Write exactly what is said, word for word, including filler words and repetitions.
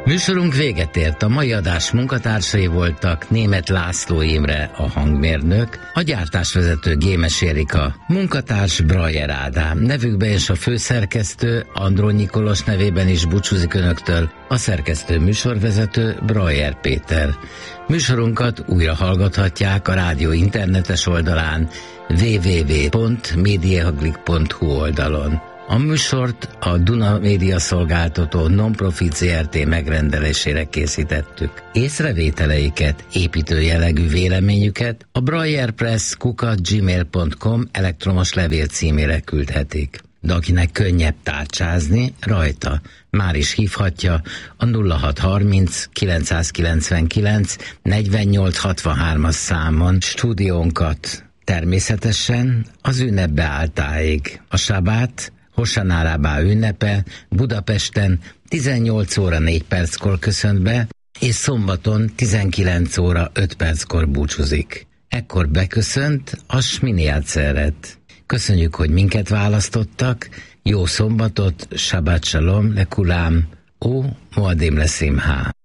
Műsorunk véget ért. A mai adás munkatársai voltak Németh László Imre, a hangmérnök, a gyártásvezető Gémes Érika, munkatárs Brajer Ádám, nevükben és a főszerkesztő Andronyi Kolos nevében is búcsúzik önöktől, a szerkesztő műsorvezető Brajer Péter. Műsorunkat újra hallgathatják a rádió internetes oldalán double-u double-u double-u pont mediahaglik pont hu oldalon. A műsort a Duna Média Szolgáltató Non-Profit zé er té megrendelésére készítettük. Észrevételeiket, építő jellegű véleményüket a brajerpress kukac gmail pont com elektromos levél címére küldhetik. De akinek könnyebb tárcsázni, rajta már is hívhatja a nulla hat harminc kilencszázkilencvenkilenc negyvennyolc hatvanhárom-as számon stúdiónkat. Természetesen az ünnep beálltáig. A sabát, Hosanna Rabbá ünnepe Budapesten tizennyolc óra négy perckor köszönt be, és szombaton tizenkilenc óra öt perckor búcsúzik. Ekkor beköszönt a Sminiát Szeret. Köszönjük, hogy minket választottak, jó szombatot, Shabbat Shalom, Lekulam, Ó Moadim Leszimhá.